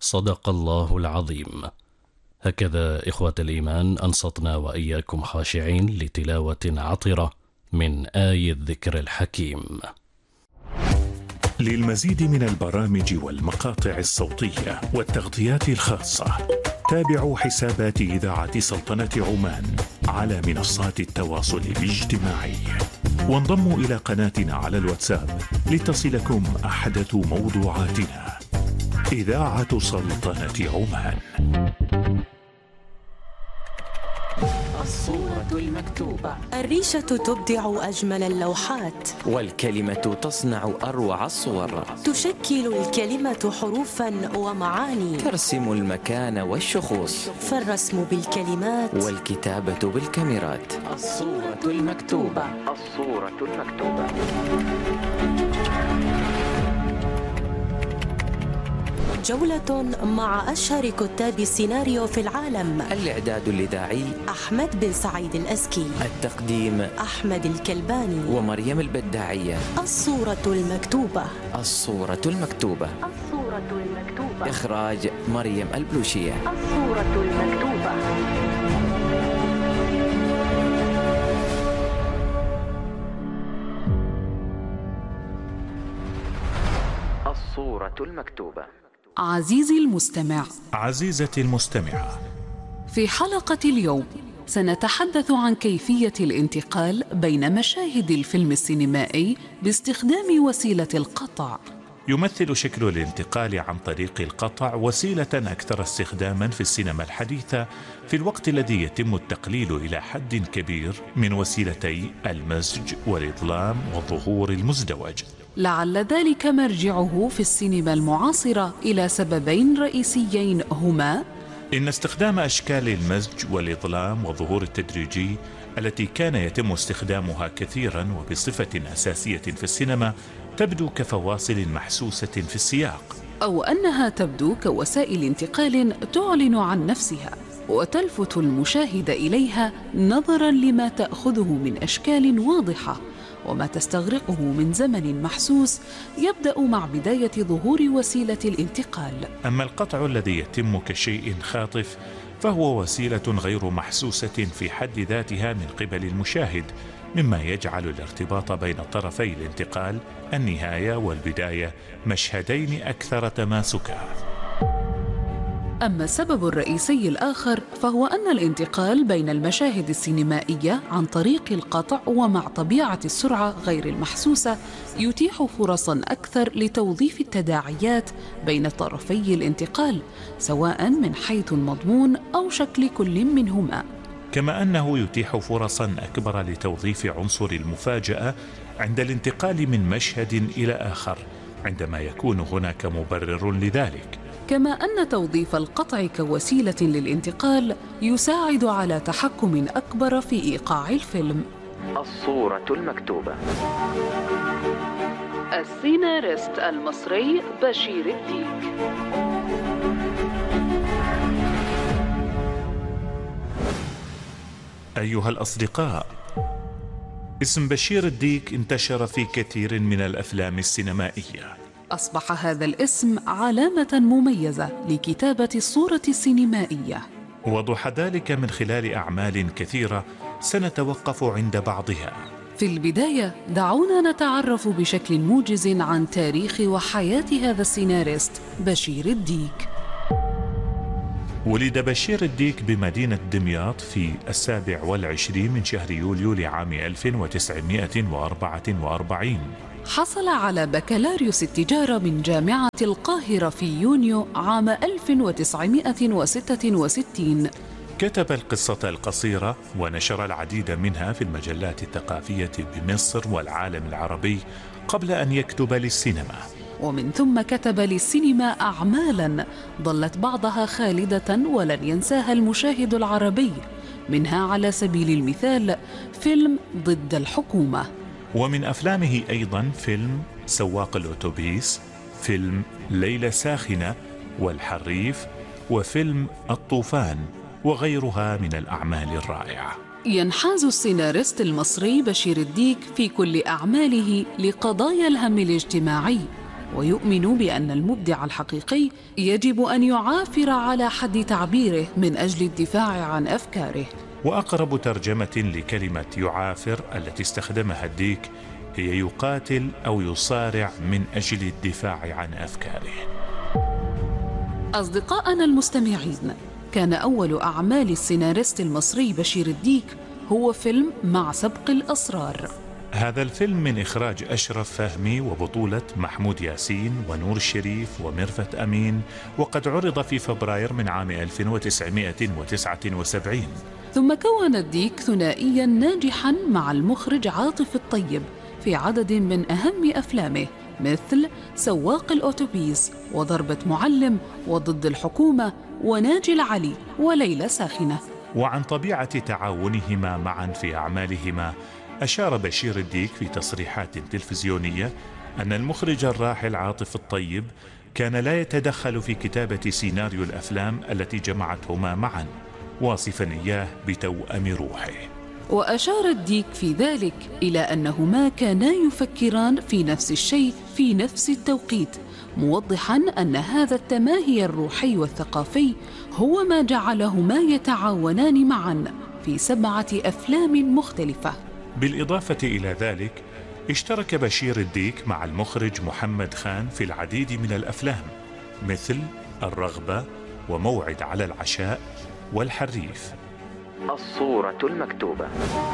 صدق الله العظيم. هكذا إخوة الإيمان أنصتنا وإياكم خاشعين لتلاوة عطرة من آي الذكر الحكيم. للمزيد من البرامج والمقاطع الصوتية والتغطيات الخاصة تابعوا حسابات إذاعة سلطنة عمان على منصات التواصل الاجتماعي، وانضموا إلى قناتنا على الواتساب لتصلكم أحدث موضوعاتنا. إذاعة سلطنة عمان. الصورة المكتوبة. الريشة تبدع أجمل اللوحات، والكلمة تصنع أروع الصور. تشكل الكلمة حروفا ومعاني، ترسم المكان والشخوص، فالرسم بالكلمات والكتابة بالكاميرات. الصورة المكتوبة. الصورة المكتوبة. جولة مع أشهر كتاب السيناريو في العالم. الإعداد الإذاعي أحمد بن سعيد الأزكي، التقديم أحمد الكلباني ومريم البداعية. الصورة المكتوبة. الصورة المكتوبة. الصورة المكتوبة. إخراج مريم البلوشية. الصورة المكتوبة. الصورة المكتوبة. عزيزي المستمع، عزيزتي المستمعة، في حلقة اليوم سنتحدث عن كيفية الانتقال بين مشاهد الفيلم السينمائي باستخدام وسيلة القطع. يمثل شكل الانتقال عن طريق القطع وسيلة أكثر استخداما في السينما الحديثة، في الوقت الذي يتم التقليل إلى حد كبير من وسيلتي المزج والإظلام والظهور المزدوج. لعل ذلك مرجعه في السينما المعاصرة إلى سببين رئيسيين هما: إن استخدام أشكال المزج والإظلام والظهور التدريجي التي كان يتم استخدامها كثيرا وبصفة أساسية في السينما تبدو كفواصل محسوسة في السياق، أو أنها تبدو كوسائل انتقال تعلن عن نفسها وتلفت المشاهد إليها نظرا لما تأخذه من أشكال واضحة وما تستغرقه من زمن محسوس يبدأ مع بداية ظهور وسيلة الانتقال. أما القطع الذي يتم كشيء خاطف فهو وسيلة غير محسوسة في حد ذاتها من قبل المشاهد، مما يجعل الارتباط بين طرفي الانتقال النهاية والبداية مشهدين أكثر تماسكا. أما السبب الرئيسي الآخر فهو أن الانتقال بين المشاهد السينمائية عن طريق القطع ومع طبيعة السرعة غير المحسوسة يتيح فرصاً أكثر لتوظيف التداعيات بين طرفي الانتقال، سواء من حيث المضمون أو شكل كل منهما، كما أنه يتيح فرصاً أكبر لتوظيف عنصر المفاجأة عند الانتقال من مشهد إلى آخر عندما يكون هناك مبرر لذلك. كما أن توظيف القطع كوسيلة للانتقال يساعد على تحكم أكبر في إيقاع الفيلم. الصورة المكتوبة. السيناريست المصري بشير الديك. أيها الأصدقاء، اسم بشير الديك انتشر في كثير من الأفلام السينمائية. أصبح هذا الاسم علامة مميزة لكتابة الصورة السينمائية. وضح ذلك من خلال أعمال كثيرة سنتوقف عند بعضها. في البداية دعونا نتعرف بشكل موجز عن تاريخ وحياة هذا السيناريست بشير الديك. ولد بشير الديك بمدينة دمياط في 27 من شهر يوليو لعام 1944. حصل على بكالوريوس التجارة من جامعة القاهرة في يونيو عام 1966. كتب القصة القصيرة ونشر العديد منها في المجلات الثقافية بمصر والعالم العربي قبل أن يكتب للسينما، ومن ثم كتب للسينما أعمالا ظلت بعضها خالدة ولن ينساها المشاهد العربي، منها على سبيل المثال فيلم ضد الحكومة. ومن أفلامه أيضا فيلم سواق الأوتوبيس، فيلم ليلة ساخنة والحريف، وفيلم الطوفان، وغيرها من الأعمال الرائعة. ينحاز السيناريست المصري بشير الديك في كل أعماله لقضايا الهم الاجتماعي، ويؤمن بأن المبدع الحقيقي يجب أن يعافر على حد تعبيره من أجل الدفاع عن أفكاره. وأقرب ترجمة لكلمة يعافر التي استخدمها الديك هي يقاتل أو يصارع من أجل الدفاع عن أفكاره. أصدقائنا المستمعين، كان أول أعمال السيناريست المصري بشير الديك هو فيلم مع سبق الأسرار. هذا الفيلم من إخراج أشرف فهمي وبطولة محمود ياسين ونور الشريف وميرفت أمين، وقد عرض في فبراير من عام 1979. ثم كون الديك ثنائيا ناجحا مع المخرج عاطف الطيب في عدد من أهم أفلامه مثل سواق الأوتوبيس وضربة معلم وضد الحكومة وناجي العلي وليلة ساخنة. وعن طبيعة تعاونهما معا في أعمالهما أشار بشير الديك في تصريحات تلفزيونية أن المخرج الراحل عاطف الطيب كان لا يتدخل في كتابة سيناريو الأفلام التي جمعتهما معا، واصفا إياه بتوأم روحه. وأشار الديك في ذلك إلى أنهما كانا يفكران في نفس الشيء في نفس التوقيت، موضحا أن هذا التماهي الروحي والثقافي هو ما جعلهما يتعاونان معا في 7 أفلام مختلفة. بالإضافة إلى ذلك اشترك بشير الديك مع المخرج محمد خان في العديد من الأفلام مثل الرغبة وموعد على العشاء والحريف. الصورة المكتوبة.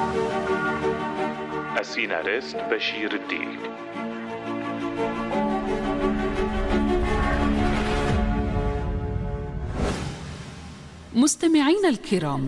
السيناريست بشير الديك. مستمعين الكرام،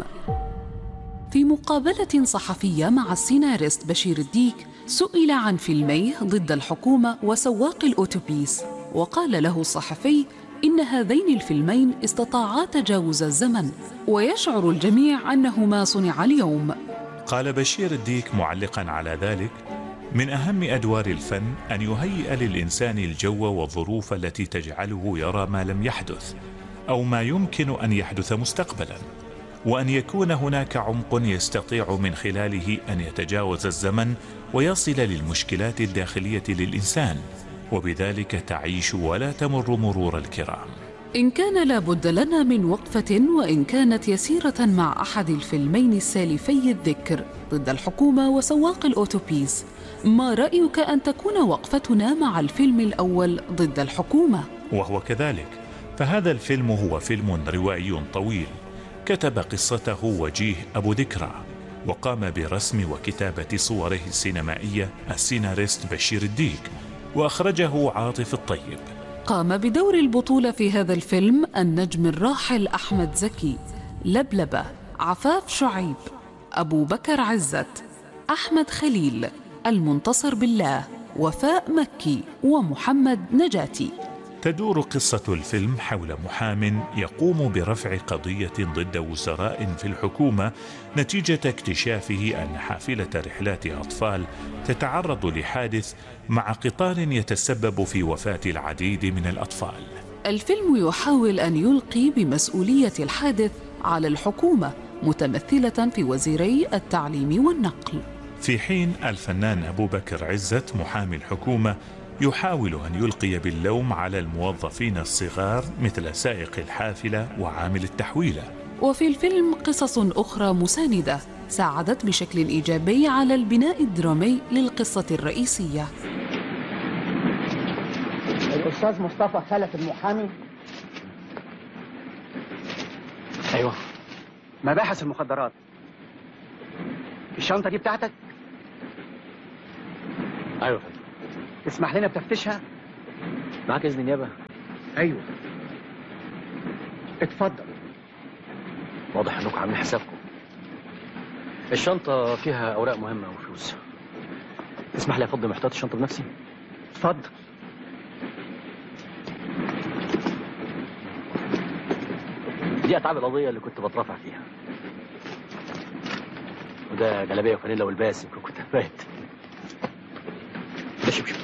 في مقابلة صحفية مع السيناريست بشير الديك سئل عن فيلميه ضد الحكومة وسواق الأوتوبيس، وقال له الصحفي إن هذين الفيلمين استطاعا تجاوز الزمن ويشعر الجميع أنهما صنعا اليوم. قال بشير الديك معلقا على ذلك: من أهم أدوار الفن أن يهيئ للإنسان الجو والظروف التي تجعله يرى ما لم يحدث أو ما يمكن أن يحدث مستقبلا، وأن يكون هناك عمق يستطيع من خلاله أن يتجاوز الزمن ويصل للمشكلات الداخلية للإنسان، وبذلك تعيش ولا تمر مرور الكرام. إن كان لابد لنا من وقفة وإن كانت يسيرة مع أحد الفيلمين السالفي الذكر ضد الحكومة وسواق الأوتوبيس، ما رأيك أن تكون وقفتنا مع الفيلم الأول ضد الحكومة؟ وهو كذلك، فهذا الفيلم هو فيلم روائي طويل كتب قصته وجيه أبو ذكرى، وقام برسم وكتابة صوره السينمائية السيناريست بشير الديك، وأخرجه عاطف الطيب. قام بدور البطولة في هذا الفيلم النجم الراحل أحمد زكي، لبلبة، عفاف شعيب، أبو بكر عزت، أحمد خليل، المنتصر بالله، وفاء مكي، ومحمد نجاتي. تدور قصة الفيلم حول محام يقوم برفع قضية ضد وزراء في الحكومة نتيجة اكتشافه أن حافلة رحلات أطفال تتعرض لحادث مع قطار يتسبب في وفاة العديد من الأطفال. الفيلم يحاول أن يلقي بمسؤولية الحادث على الحكومة متمثلة في وزيري التعليم والنقل، في حين الفنان أبو بكر عزت محامي الحكومة يحاول أن يلقي باللوم على الموظفين الصغار مثل سائق الحافلة وعامل التحويلة. وفي الفيلم قصص أخرى مساندة ساعدت بشكل إيجابي على البناء الدرامي للقصة الرئيسية. الأستاذ مصطفى خلف المحامي. أيوة، مباحث المخدرات. الشنطة دي بتاعتك؟ أيوة. تسمح لنا بتفتشها؟ معاك إذن نيابة؟ أيوة. اتفضل. واضح إنكم عاملين حسابكم. الشنطة فيها أوراق مهمة وفلوس. تسمح لي أفضي محتوى الشنطة بنفسي؟ اتفضل. دي أتعاب القضية اللي كنت بترافع فيها. وده جلابية وفانيلا والباسك وكتابات. ده شبشب.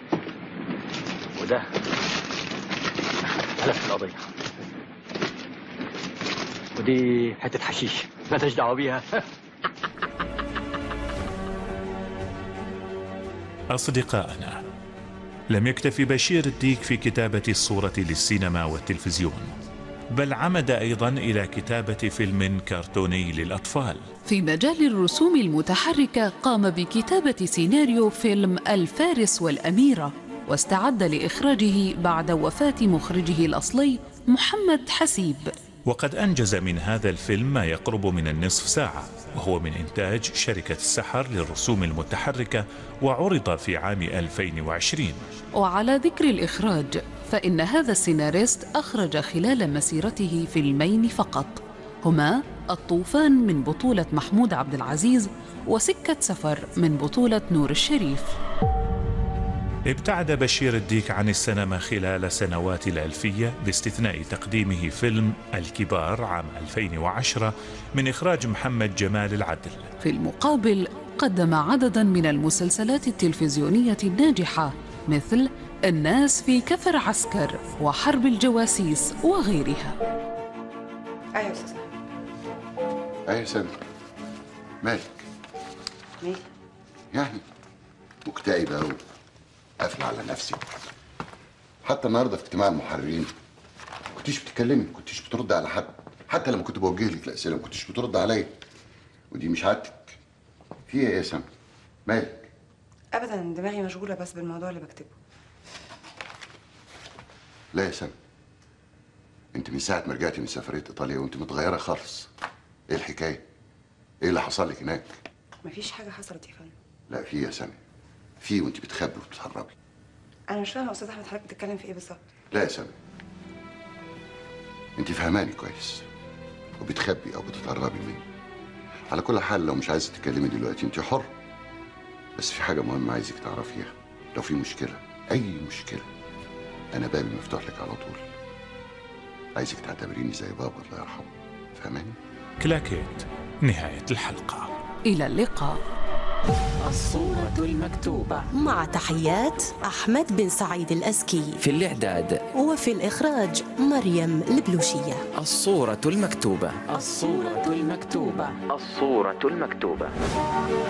وده ملف القضية. ودي حتة حشيش مالهاش دعوة بيها. أصدقائنا، لم يكتف بشير الديك في كتابة الصورة للسينما والتلفزيون، بل عمد أيضا إلى كتابة فيلم كرتوني للأطفال. في مجال الرسوم المتحركة قام بكتابة سيناريو فيلم الفارس والأميرة، واستعد لإخراجه بعد وفاة مخرجه الأصلي محمد حسيب. وقد أنجز من هذا الفيلم ما يقرب من النصف ساعة، وهو من إنتاج شركة السحر للرسوم المتحركة، وعرض في عام 2020. وعلى ذكر الإخراج، فإن هذا السيناريست أخرج خلال مسيرته فيلمين فقط، هما الطوفان من بطولة محمود عبد العزيز، وسكة سفر من بطولة نور الشريف. ابتعد بشير الديك عن السينما خلال سنوات الألفية، باستثناء تقديمه فيلم الكبار عام 2010 من إخراج محمد جمال العدل. في المقابل قدم عددا من المسلسلات التلفزيونية الناجحة، مثل الناس في كفر عسكر وحرب الجواسيس وغيرها. أيوة يا أستاذ. أيوة سامي، مالك؟ مالي؟ يعني مكتئبة وقافلة على نفسي. حتى النهارده في اجتماع المحررين كنتيش بتتكلمي، كنتيش بترد على حد، حتى لما كنت بوجه لك الأسئلة ما كنتيش بترد عليا، ودي مش عادتك. في إيه يا سامي؟ مالك؟ أبدا، دماغي مشغولة بس بالموضوع اللي بكتبه. لا يا سامي، انت من ساعة ما رجعتي من سفرية ايطاليا وانت متغيرة خالص. ايه الحكاية؟ ايه اللي حصل لك هناك؟ مفيش حاجة حصلت يا فندم. لا في يا سامي، في، وانت بتخبي وبتهربي. أنا مش فاهمة يا أستاذ أحمد، حضرتك بتتكلم في إيه بالظبط؟ لا يا سامي، انت فهماني كويس، وبتخبي او بتتهربي مني. على كل حال لو مش عايزة تتكلمي دلوقتي انت حر، بس في حاجة مهمة عايزك تعرفيها. لو في مشكلة، أي مشكلة، أنا بابي مفتوح لك على طول. عايزك تعتبريني زي بابا الله يرحمه، فهماني؟ كلاكيت، نهاية الحلقة. إلى اللقاء. الصورة المكتوبة، مع تحيات أحمد بن سعيد الأزكي، في الإعداد وفي الإخراج مريم البلوشية. الصورة المكتوبة. الصورة المكتوبة. الصورة المكتوبة.